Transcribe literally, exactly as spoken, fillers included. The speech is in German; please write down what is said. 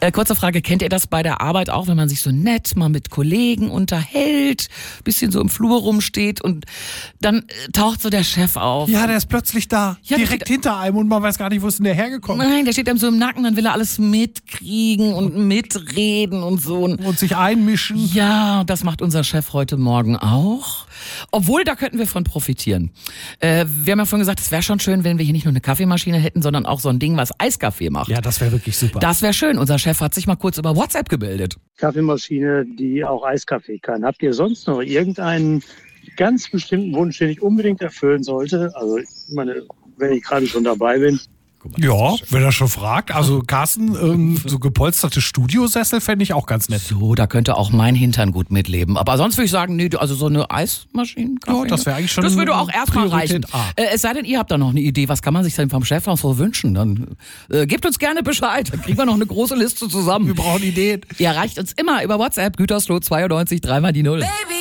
Äh, kurze Frage, kennt ihr das bei der Arbeit auch, wenn man sich so nett mal mit Kollegen unterhält, bisschen so im Flur rumsteht und dann äh, taucht so der Chef auf? Ja, der ist plötzlich da, Ja, direkt der- hinter einem und man weiß gar nicht, wo ist denn der hergekommen. Nein, der steht einem so im Nacken, dann will er alles mitkriegen und mitreden und so. Und sich einmischen. Ja, das macht unser Chef heute Morgen auch. Obwohl, da könnten wir von profitieren. Äh, wir haben ja vorhin gesagt, es wäre schon schön, wenn wir hier nicht nur eine Kaffeemaschine hätten, sondern auch so ein Ding, was Eiskaffee macht. Ja, das wäre wirklich super. Das wäre schön. Unser Chef hat sich mal kurz über WhatsApp gebildet. Kaffeemaschine, die auch Eiskaffee kann. Habt ihr sonst noch irgendeinen ganz bestimmten Wunsch, den ich unbedingt erfüllen sollte? Also, ich meine, wenn ich gerade schon dabei bin. Ja, wenn er schon fragt. Also Carsten, ähm, so gepolsterte Studiosessel fände ich auch ganz nett. So, da könnte auch mein Hintern gut mitleben. Aber sonst würde ich sagen, nee, also so eine Eismaschine. Ja, das wäre eigentlich schon Das würde auch erstmal reichen. Priorität A. Äh, es sei denn, ihr habt da noch eine Idee. Was kann man sich denn vom Chef noch so wünschen? Dann äh, gebt uns gerne Bescheid. Dann kriegen wir noch eine große Liste zusammen. Wir brauchen Ideen. Ihr erreicht uns immer über WhatsApp, Gütersloh zweiundneunzig, dreimal die Null. Baby